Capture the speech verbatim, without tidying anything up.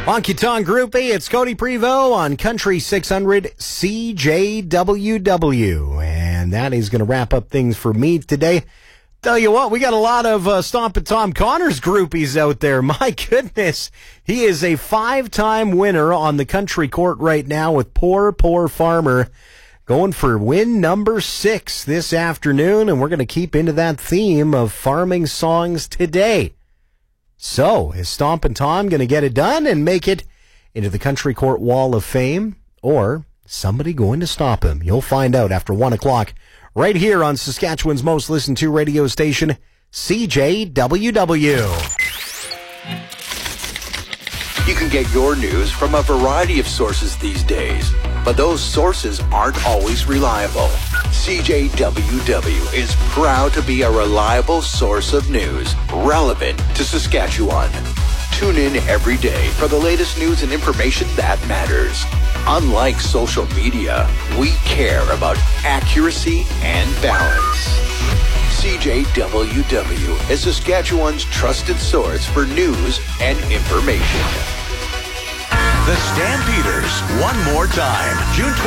Honky Tonk Groupie, it's Cody Prevost on Country six hundred C J W W. And that is going to wrap up things for me today. Tell you what, we got a lot of uh, Stompin' Tom Connors groupies out there. My goodness, he is a five-time winner on the country court right now with Poor, Poor Farmer, going for win number six this afternoon, and we're going to keep into that theme of farming songs today. So, is Stompin' Tom going to get it done and make it into the Country Court Wall of Fame, or somebody going to stop him? You'll find out after one o'clock. Right here on Saskatchewan's most listened to radio station, C J W W. You can get your news from a variety of sources these days, but those sources aren't always reliable. C J W W is proud to be a reliable source of news relevant to Saskatchewan. Tune in every day for the latest news and information that matters. Unlike social media, we care about accuracy and balance. C J W W is Saskatchewan's trusted source for news and information. The Stampeders, one more time, June twelfth.